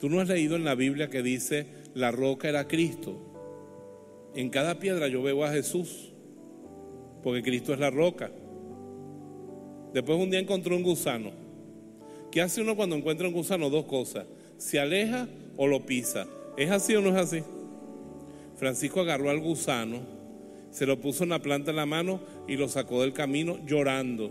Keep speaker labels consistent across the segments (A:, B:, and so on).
A: Tú no has leído en la Biblia que dice la roca era Cristo. En cada piedra yo veo a Jesús, porque Cristo es la roca. Después un día encontró un gusano. ¿Qué hace uno cuando encuentra un gusano? Dos cosas: se aleja o lo pisa. ¿Es así o no es así? Francisco agarró al gusano, se lo puso en la planta de la mano y lo sacó del camino llorando.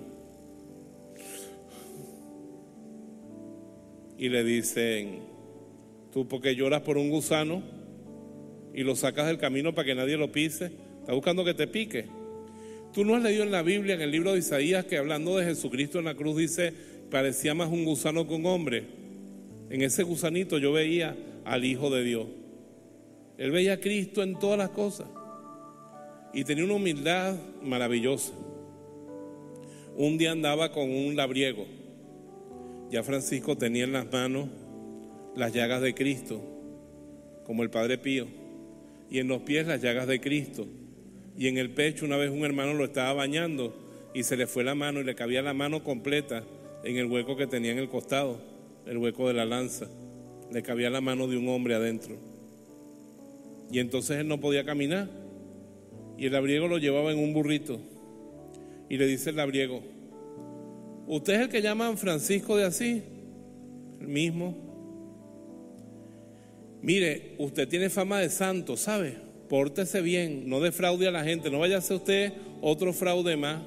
A: Y le dicen: ¿tú por qué lloras por un gusano y lo sacas del camino para que nadie lo pise? ¿Estás buscando que te pique? ¿Tú no has leído en la Biblia, en el libro de Isaías, que hablando de Jesucristo en la cruz dice: parecía más un gusano que un hombre? En ese gusanito yo veía al Hijo de Dios. Él veía a Cristo en todas las cosas y tenía una humildad maravillosa. Un día andaba con un labriego. Ya Francisco tenía en las manos las llagas de Cristo, como el Padre Pío, y en los pies las llagas de Cristo, y en el pecho una vez un hermano lo estaba bañando y se le fue la mano y le cabía la mano completa en el hueco que tenía en el costado, el hueco de la lanza. Le cabía la mano de un hombre adentro. Y entonces él no podía caminar. Y el labriego lo llevaba en un burrito. Y le dice el labriego: ¿usted es el que llaman Francisco de Asís? El mismo. Mire, usted tiene fama de santo, ¿sabe? Pórtese bien, no defraude a la gente, no vaya a ser usted otro fraude más.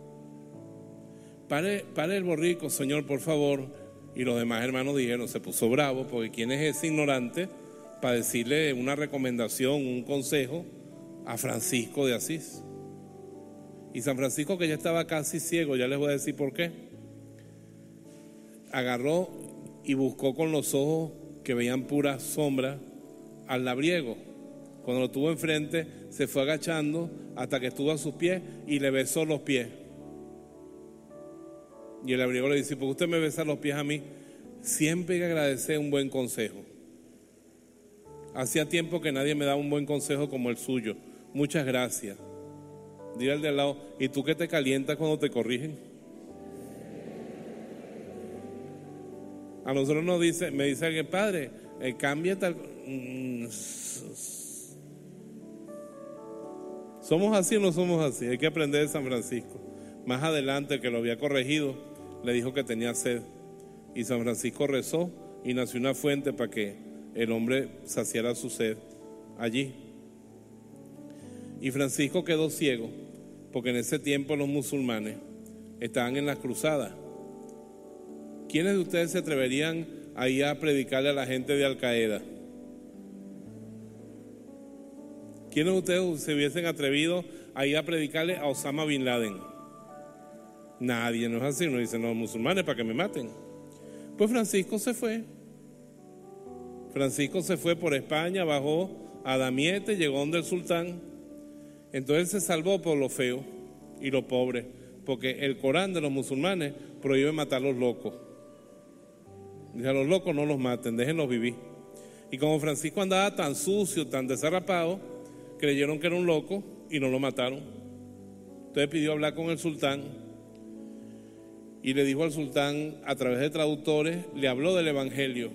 A: Pare el borrico, señor, por favor. Y los demás hermanos dijeron, se puso bravo, porque ¿quién es ese ignorante para decirle una recomendación, un consejo a Francisco de Asís? Y San Francisco, que ya estaba casi ciego, ya les voy a decir por qué, agarró y buscó con los ojos que veían pura sombra al labriego. Cuando lo tuvo enfrente, se fue agachando hasta que estuvo a sus pies y le besó los pies. Y el labriego le dice: ¿por qué usted me besa los pies a mí? Siempre hay que agradecer un buen consejo. Hacía tiempo que nadie me daba un buen consejo como el suyo. Muchas gracias. Dile al de al lado: ¿y tú qué te calientas cuando te corrigen? A nosotros me dice alguien: padre, cambia tal. ¿Somos así o no somos así? Hay que aprender de San Francisco. Más adelante, el que lo había corregido le dijo que tenía sed, y San Francisco rezó y nació una fuente para que el hombre saciara su sed allí. Y Francisco quedó ciego porque en ese tiempo los musulmanes estaban en las cruzadas. ¿Quiénes de ustedes se atreverían a ir a predicarle a la gente de Al Qaeda? ¿Quiénes de ustedes se hubiesen atrevido a ir a predicarle a Osama Bin Laden? Nadie, no es así. No dicen los musulmanes para que me maten. Pues Francisco se fue. Francisco se fue por España, bajó a Damiete, llegó donde el sultán. Entonces se salvó por lo feo y lo pobre, porque el Corán de los musulmanes prohíbe matar a los locos. Dice: a los locos no los maten, déjenlos vivir. Y como Francisco andaba tan sucio, tan desarrapado, creyeron que era un loco y no lo mataron. Entonces pidió hablar con el sultán y le dijo al sultán, a través de traductores, le habló del evangelio.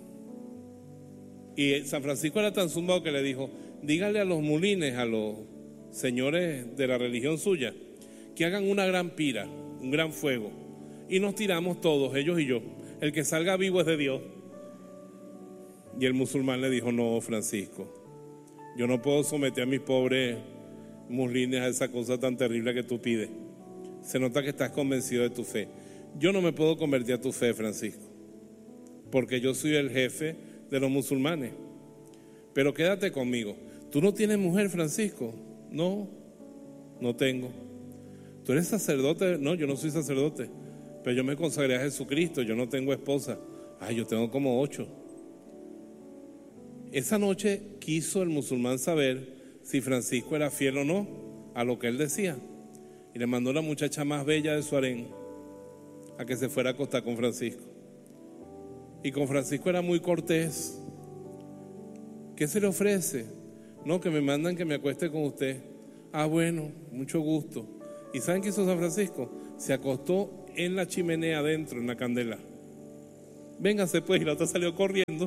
A: Y San Francisco era tan zumbado que le dijo: dígale a los mulines, a los señores de la religión suya, que hagan una gran pira, un gran fuego, y nos tiramos todos, ellos y yo. El que salga vivo es de Dios. Y el musulmán le dijo: no, Francisco, yo no puedo someter a mis pobres musulines a esa cosa tan terrible que tú pides. Se nota que estás convencido de tu fe. Yo no me puedo convertir a tu fe, Francisco, porque yo soy el jefe de los musulmanes. Pero quédate conmigo. ¿Tú no tienes mujer, Francisco? No, no tengo. ¿Tú eres sacerdote? No, yo no soy sacerdote, pero yo me consagré a Jesucristo, yo no tengo esposa. Ay, yo tengo como 8. Esa noche quiso el musulmán saber si Francisco era fiel o no a lo que él decía, y le mandó a la muchacha más bella de su harén a que se fuera a acostar con Francisco. Y con Francisco era muy cortés. ¿Qué se le ofrece? No, que me mandan que me acueste con usted. Ah, bueno, mucho gusto. ¿Y saben qué hizo San Francisco? Se acostó en la chimenea adentro, en la candela. véngase pues, y la otra salió corriendo.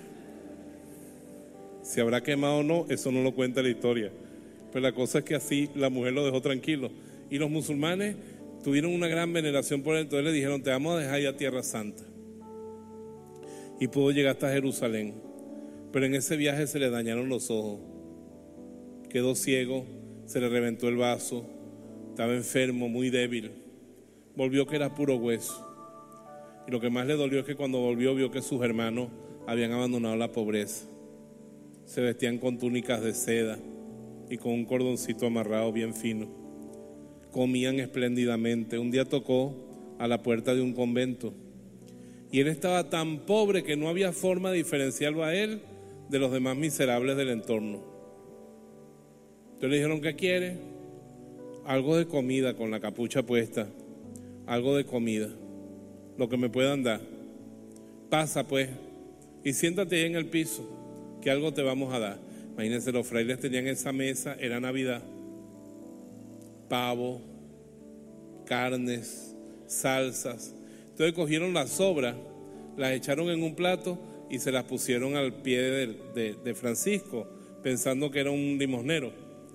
A: Si habrá quemado o no, eso no lo cuenta la historia. Pero la cosa es que así la mujer lo dejó tranquilo. Y los musulmanes tuvieron una gran veneración por él, entonces le dijeron, te vamos a dejar ya a Tierra Santa. Y pudo llegar hasta Jerusalén. Pero en ese viaje se le dañaron los ojos. Quedó ciego, se le reventó el vaso, estaba enfermo, muy débil. Volvió que era puro hueso. Y lo que más le dolió es que cuando volvió vio que sus hermanos habían abandonado la pobreza. Se vestían con túnicas de seda y con un cordoncito amarrado bien fino. Comían espléndidamente. Un día tocó a la puerta de un convento y él estaba tan pobre que no había forma de diferenciarlo a él de los demás miserables del entorno. Entonces le dijeron, ¿qué quiere? Algo de comida, con la capucha puesta. Algo de comida, lo que me puedan dar. Pasa pues y siéntate ahí en el piso, que algo te vamos a dar. Imagínense, los frailes tenían esa mesa, era Navidad, pavo, carnes, salsas. Entonces cogieron las sobras, las echaron en un plato y se las pusieron al pie de Francisco, pensando que era un limosnero.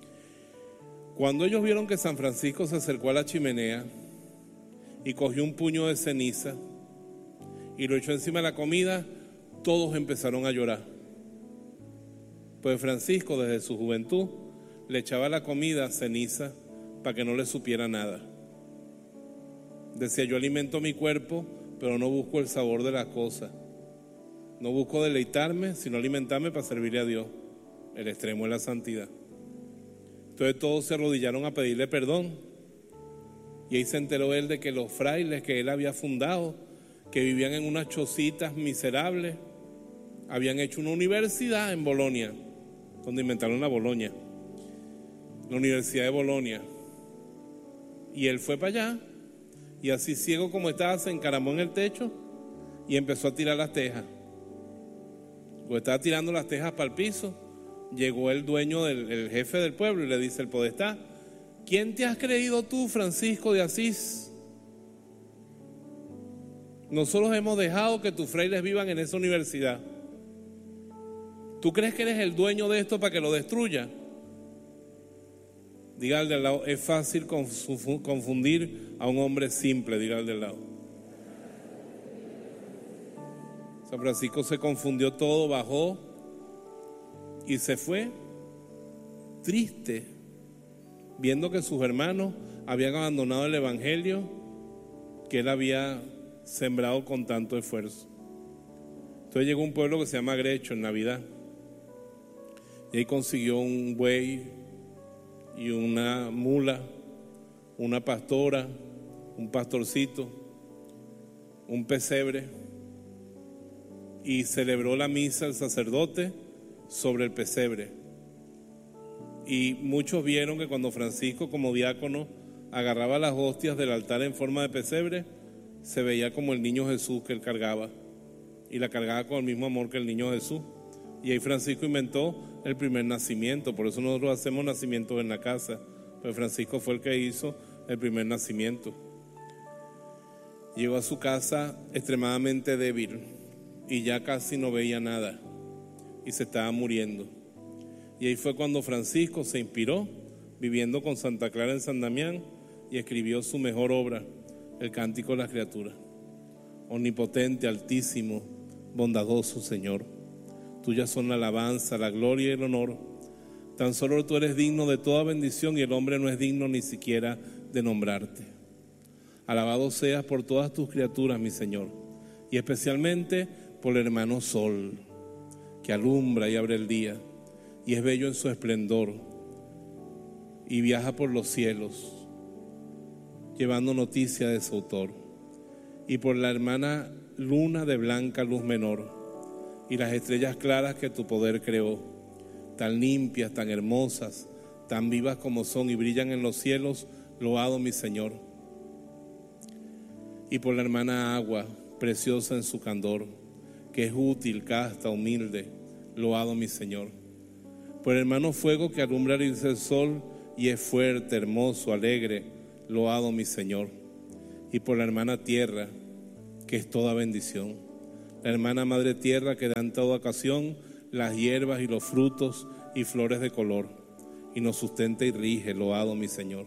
A: Cuando ellos vieron que San Francisco se acercó a la chimenea y cogió un puño de ceniza y lo echó encima de la comida, todos empezaron a llorar. Pues Francisco, desde su juventud, le echaba la comida ceniza para que no le supiera nada. Decía, yo alimento mi cuerpo, pero no busco el sabor de las cosas. No busco deleitarme, sino alimentarme para servirle a Dios. El extremo es la santidad. Entonces todos se arrodillaron a pedirle perdón. Y ahí se enteró él de que los frailes que él había fundado, que vivían en unas chocitas miserables, habían hecho una universidad en Bolonia, donde inventaron la Bolonia, la Universidad de Bolonia. Y él fue para allá, y así ciego como estaba, se encaramó en el techo y empezó a tirar las tejas. Cuando estaba tirando las tejas para el piso, llegó el dueño, el jefe del pueblo, y le dice, el podestá, ¿quién te has creído tú, Francisco de Asís? Nosotros hemos dejado que tus frailes vivan en esa universidad. ¿Tú crees que eres el dueño de esto para que lo destruya? Diga al del lado, es fácil confundir a un hombre simple, diga al del lado. San Francisco se confundió todo, bajó y se fue triste, viendo que sus hermanos habían abandonado el evangelio que él había sembrado con tanto esfuerzo. Entonces llegó a un pueblo que se llama Grecho en Navidad, y ahí consiguió un buey y una mula, una pastora, un pastorcito, un pesebre, y celebró la misa el sacerdote sobre el pesebre. Y muchos vieron que cuando Francisco, como diácono, agarraba las hostias del altar en forma de pesebre, se veía como el niño Jesús que él cargaba, y la cargaba con el mismo amor que el niño Jesús. Y ahí Francisco inventó el primer nacimiento. Por eso nosotros hacemos nacimientos en la casa, pues Francisco fue el que hizo el primer nacimiento. Llegó a su casa extremadamente débil y ya casi no veía nada y se estaba muriendo. Y ahí fue cuando Francisco se inspiró, viviendo con Santa Clara en San Damián, y escribió su mejor obra, el Cántico de las Criaturas. Omnipotente, altísimo, bondadoso Señor, tuyas son la alabanza, la gloria y el honor. Tan solo tú eres digno de toda bendición, y el hombre no es digno ni siquiera de nombrarte. Alabado seas por todas tus criaturas, mi Señor, y especialmente por el hermano Sol, que alumbra y abre el día, y es bello en su esplendor, y viaja por los cielos, llevando noticia de su autor, y por la hermana luna de blanca luz menor, y las estrellas claras que tu poder creó, tan limpias, tan hermosas, tan vivas como son y brillan en los cielos, loado mi Señor. Y por la hermana agua, preciosa en su candor, que es útil, casta, humilde, loado mi Señor. Por el hermano fuego que alumbra el sol y es fuerte, hermoso, alegre, loado mi Señor. Y por la hermana tierra, que es toda bendición, la hermana Madre Tierra que da en toda ocasión las hierbas y los frutos y flores de color, y nos sustenta y rige, loado mi Señor.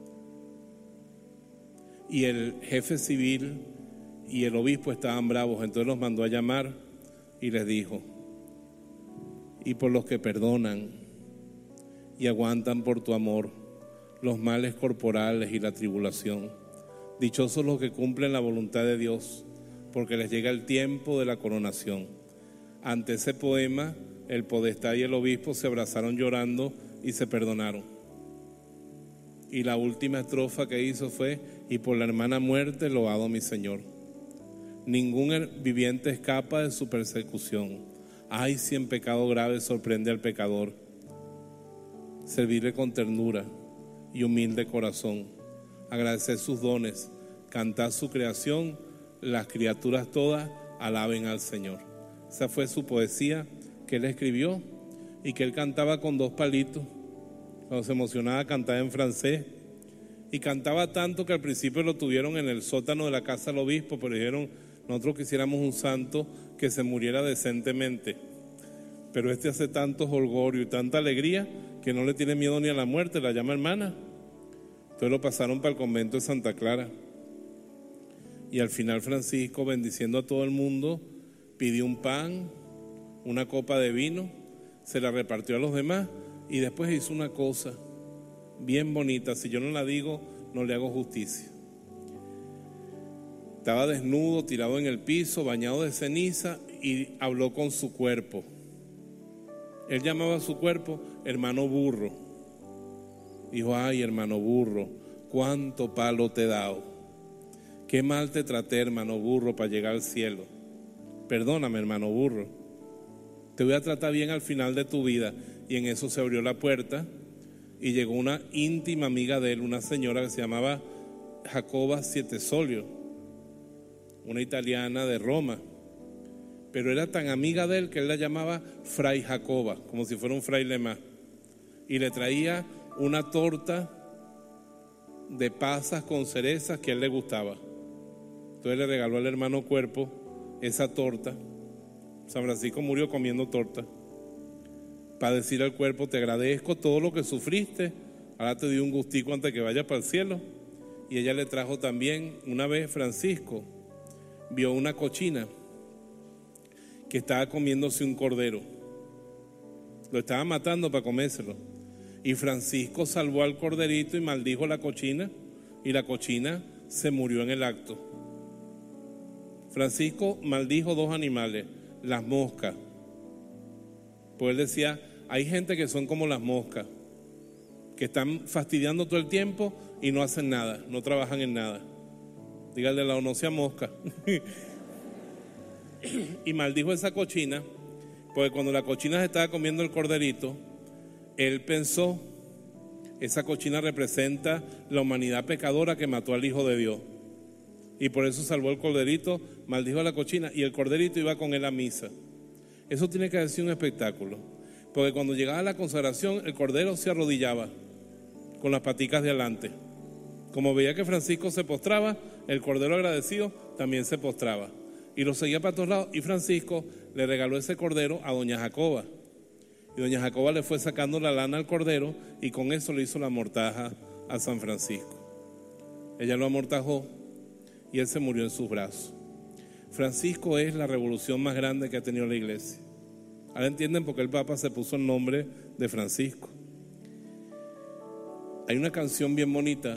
A: Y el jefe civil y el obispo estaban bravos, entonces los mandó a llamar y les dijo: y por los que perdonan y aguantan por tu amor los males corporales y la tribulación, dichosos los que cumplen la voluntad de Dios, porque les llega el tiempo de la coronación. Ante ese poema, el podestá y el obispo se abrazaron llorando y se perdonaron. Y la última estrofa que hizo fue: y por la hermana muerte, loado mi Señor. Ningún viviente escapa de su persecución. Ay, si en pecado grave sorprende al pecador. Servirle con ternura y humilde corazón, agradecer sus dones, cantar su creación, las criaturas todas alaben al Señor. Esa fue su poesía que él escribió y que él cantaba con 2 palitos. Cuando se emocionaba cantaba en francés, y cantaba tanto que al principio lo tuvieron en el sótano de la casa del obispo, pero dijeron: nosotros quisiéramos un santo que se muriera decentemente, pero este hace tanto jolgorio y tanta alegría que no le tiene miedo ni a la muerte, la llama hermana. Entonces lo pasaron para el convento de Santa Clara, y al final Francisco, bendiciendo a todo el mundo, pidió un pan, una copa de vino, se la repartió a los demás, y después hizo una cosa bien bonita. Si yo no la digo, no le hago justicia. Estaba desnudo, tirado en el piso, bañado de ceniza, y habló con su cuerpo. Él llamaba a su cuerpo hermano burro. Dijo: ay, hermano burro, cuánto palo te he dado. Qué mal te traté, hermano burro, para llegar al cielo. Perdóname, hermano burro. Te voy a tratar bien al final de tu vida. Y en eso se abrió la puerta y llegó una íntima amiga de él, una señora que se llamaba Jacoba Sietesolio, una italiana de Roma, pero era tan amiga de él que él la llamaba Fray Jacoba, como si fuera un fraile más, y le traía una torta de pasas con cerezas que a él le gustaba. Entonces le regaló al hermano cuerpo esa torta. San Francisco murió comiendo torta, para decir al cuerpo: te agradezco todo lo que sufriste, ahora te doy un gustico antes de que vayas para el cielo. Y ella le trajo también, una vez Francisco vio una cochina que estaba comiéndose un cordero, lo estaba matando para comérselo, y Francisco salvó al corderito y maldijo la cochina, y la cochina se murió en el acto. Francisco maldijo 2 animales, las moscas, pues él decía: hay gente que son como las moscas, que están fastidiando todo el tiempo y no hacen nada, no trabajan en nada. Dígale al lado: no sea mosca. Y maldijo esa cochina, porque cuando la cochina se estaba comiendo el corderito, él pensó: esa cochina representa la humanidad pecadora que mató al Hijo de Dios. Y por eso salvó el corderito, maldijo a la cochina, y el corderito iba con él a misa. Eso tiene que haber sido un espectáculo, porque cuando llegaba la consagración, el cordero se arrodillaba con las paticas de adelante. Como veía que Francisco se postraba, el cordero agradecido también se postraba, y lo seguía para todos lados. Y Francisco le regaló ese cordero a doña Jacoba, y doña Jacoba le fue sacando la lana al cordero, y con eso le hizo la mortaja a San Francisco. Ella lo amortajó y él se murió en sus brazos. Francisco es la revolución más grande que ha tenido la iglesia. Ahora entienden por qué el Papa se puso el nombre de Francisco. Hay una canción bien bonita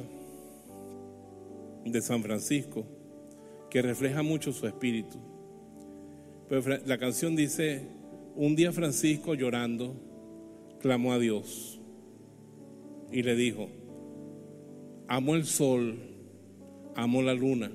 A: de San Francisco que refleja mucho su espíritu. Pero la canción dice: un día Francisco, llorando, clamó a Dios y le dijo: amo el sol, amo la luna,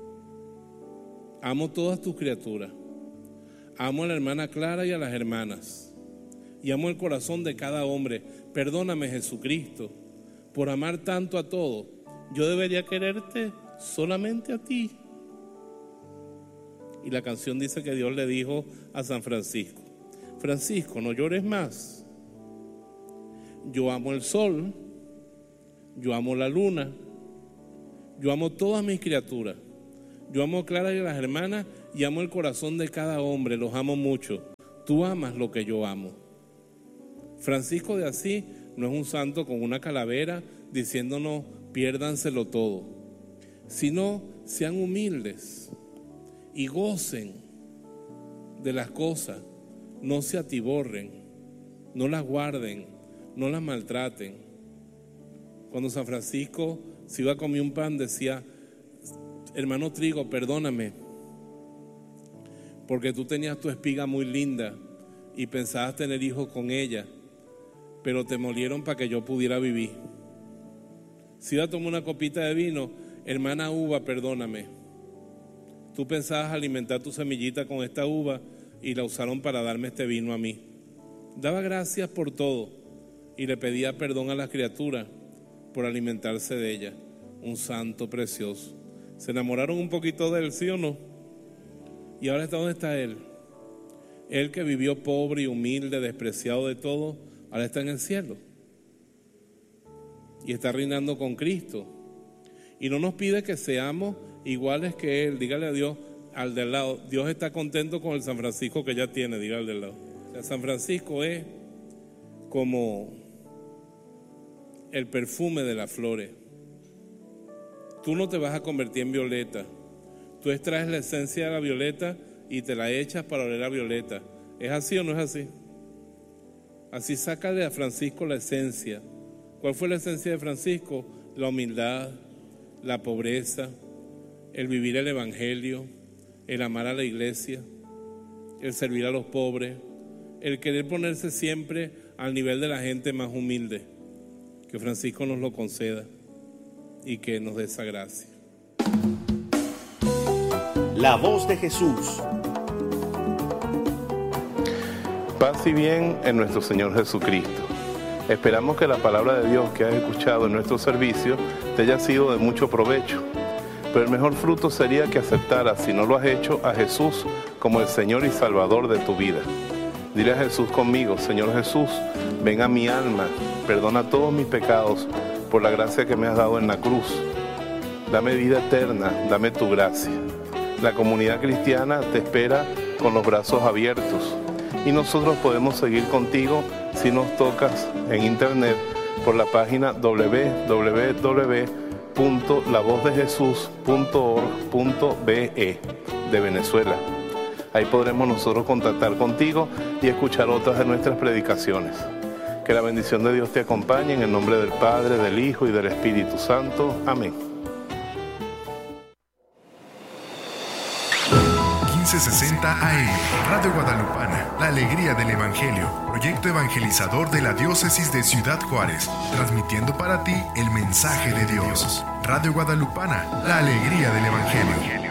A: amo todas tus criaturas, amo a la hermana Clara y a las hermanas, y amo el corazón de cada hombre. Perdóname, Jesucristo, por amar tanto a todos. Yo debería quererte solamente a ti. Y la canción dice que Dios le dijo a San Francisco: Francisco, no llores más. Yo amo el sol, yo amo la luna, yo amo todas mis criaturas, yo amo a Clara y a las hermanas, y amo el corazón de cada hombre, los amo mucho. Tú amas lo que yo amo. Francisco de Asís no es un santo con una calavera diciéndonos piérdanselo todo, sino sean humildes y gocen de las cosas, no se atiborren, no las guarden, no las maltraten. Cuando San Francisco se iba a comer un pan decía: hermano Trigo, perdóname, porque tú tenías tu espiga muy linda y pensabas tener hijos con ella, pero te molieron para que yo pudiera vivir. Si iba a tomar una copita de vino: hermana uva, perdóname, tú pensabas alimentar tu semillita con esta uva y la usaron para darme este vino a mí. Daba gracias por todo y le pedía perdón a las criaturas por alimentarse de ella. Un santo precioso. Se enamoraron un poquito de él, ¿sí o no? Y ahora está, ¿dónde está él? Él que vivió pobre y humilde, despreciado de todo, ahora está en el cielo y está reinando con Cristo. Y no nos pide que seamos iguales que él. Dígale a Dios, al del lado: Dios está contento con el San Francisco que ya tiene. Dígale al del lado. O sea, San Francisco es como el perfume de las flores. Tú no te vas a convertir en violeta. Tú extraes la esencia de la violeta y te la echas para oler a violeta. ¿Es así o no es así? Así sácale a Francisco la esencia. ¿Cuál fue la esencia de Francisco? La humildad, la pobreza, el vivir el evangelio, el amar a la iglesia, el servir a los pobres, el querer ponerse siempre al nivel de la gente más humilde. Que Francisco nos lo conceda y que nos dé esa gracia.
B: La voz de Jesús.
A: Paz y bien en nuestro Señor Jesucristo. Esperamos que la palabra de Dios que has escuchado en nuestro servicio te haya sido de mucho provecho. Pero el mejor fruto sería que aceptaras, si no lo has hecho, a Jesús como el Señor y Salvador de tu vida. Dile a Jesús conmigo: Señor Jesús, ven a mi alma, perdona todos mis pecados por la gracia que me has dado en la cruz. Dame vida eterna, dame tu gracia. La comunidad cristiana te espera con los brazos abiertos y nosotros podemos seguir contigo si nos tocas en internet por la página www.lavozdejesús.org.be de Venezuela. Ahí podremos nosotros contactar contigo y escuchar otras de nuestras predicaciones. Que la bendición de Dios te acompañe en el nombre del Padre, del Hijo y del Espíritu Santo. Amén.
C: 1560 AM, Radio Guadalupana, la alegría del Evangelio, proyecto evangelizador de la diócesis de Ciudad Juárez, transmitiendo para ti el mensaje de Dios. Radio Guadalupana, la alegría del Evangelio.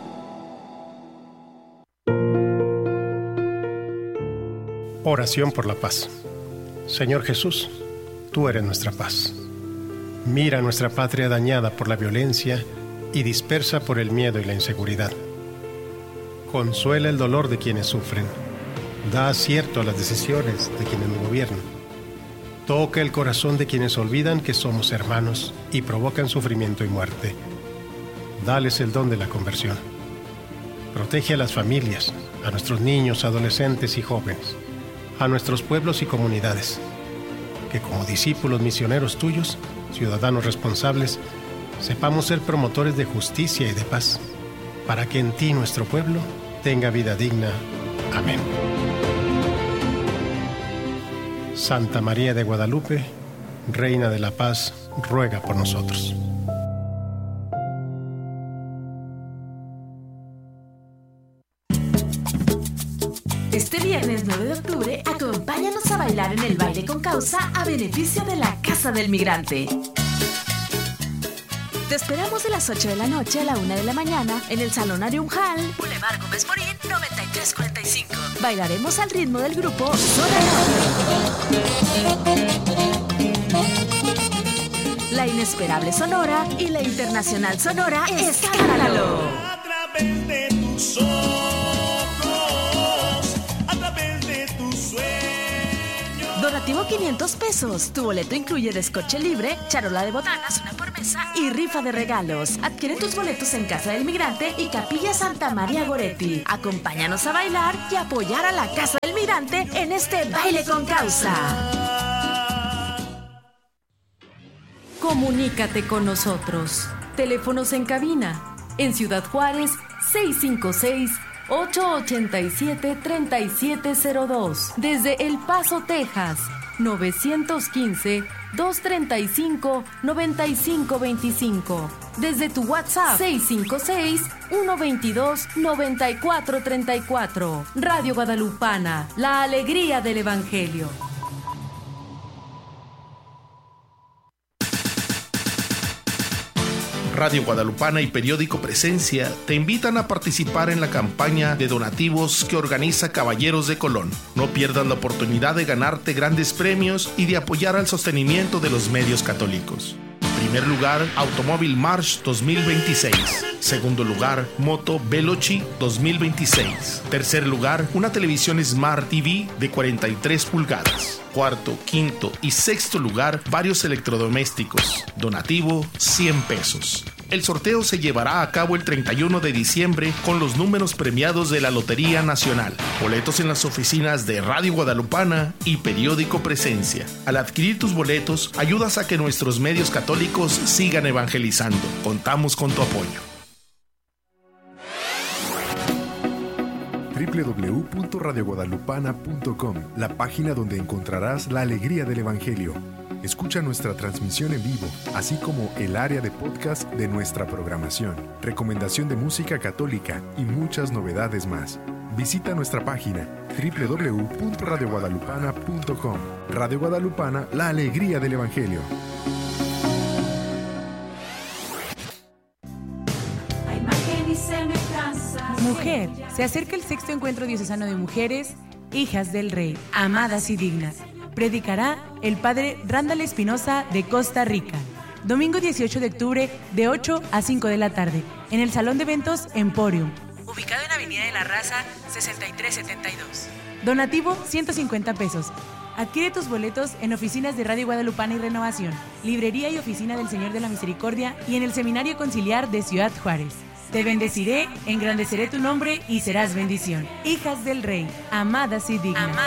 D: Oración por la paz. Señor Jesús, tú eres nuestra paz. Mira nuestra patria dañada por la violencia y dispersa por el miedo y la inseguridad. Consuela el dolor de quienes sufren. Da acierto a las decisiones de quienes nos gobiernan. Toca el corazón de quienes olvidan que somos hermanos y provocan sufrimiento y muerte. Dales el don de la conversión. Protege a las familias, a nuestros niños, adolescentes y jóvenes, a nuestros pueblos y comunidades, que como discípulos misioneros tuyos, ciudadanos responsables, sepamos ser promotores de justicia y de paz, para que en ti nuestro pueblo tenga vida digna. Amén. Santa María de Guadalupe, Reina de la Paz, ruega por nosotros.
E: Este viernes 9 de octubre, acompáñanos a bailar en el baile con causa a beneficio de la Casa del Migrante. Te esperamos de las 8 de la noche a la 1 de la mañana en el Salonario Hall, Boulevard Gómez Morín, 9345. Bailaremos al ritmo del grupo La Inesperable Sonora y la Internacional Sonora Escándalo.
F: A través de tus ojos, a través de tus sueños.
E: Donativo 500 pesos. Tu boleto incluye descorche libre, charola de botanas, una por mesa y rifa de regalos. Adquiere tus boletos en Casa del Migrante y Capilla Santa María Goretti. Acompáñanos a bailar y apoyar a la Casa del Migrante en este baile con causa.
G: Comunícate con nosotros. Teléfonos en cabina. En Ciudad Juárez, 656-887-3702. Desde El Paso, Texas, 915-235-9525. Desde tu WhatsApp, 656-122-9434. Radio Guadalupana, la alegría del Evangelio.
H: Radio Guadalupana y Periódico Presencia te invitan a participar en la campaña de donativos que organiza Caballeros de Colón. No pierdas la oportunidad de ganarte grandes premios y de apoyar al sostenimiento de los medios católicos. Primer lugar, Automóvil March 2026. Segundo lugar, Moto Veloci 2026. Tercer lugar, una televisión Smart TV de 43 pulgadas. Cuarto, quinto y sexto lugar, varios electrodomésticos. Donativo, 100 pesos. El sorteo se llevará a cabo el 31 de diciembre con los números premiados de la Lotería Nacional. Boletos en las oficinas de Radio Guadalupana y Periódico Presencia. Al adquirir tus boletos, ayudas a que nuestros medios católicos sigan evangelizando. Contamos con tu apoyo.
C: www.radioguadalupana.com, la página donde encontrarás la alegría del Evangelio. Escucha nuestra transmisión en vivo, así como el área de podcast de nuestra programación, recomendación de música católica y muchas novedades más. Visita nuestra página www.radioguadalupana.com. Radio Guadalupana, la alegría del Evangelio.
I: Mujer, se acerca el sexto encuentro diocesano de mujeres, hijas del Rey, amadas y dignas. Predicará el padre Randall Espinosa de Costa Rica. Domingo 18 de octubre de 8 a 5 de la tarde, en el Salón de Eventos Emporium, ubicado en Avenida de la Raza 6372. Donativo 150 pesos. Adquiere tus boletos en oficinas de Radio Guadalupana y Renovación, librería y oficina del Señor de la Misericordia y en el Seminario Conciliar de Ciudad Juárez. Te bendeciré, engrandeceré tu nombre y serás bendición. Hijas del Rey, amadas y dignas.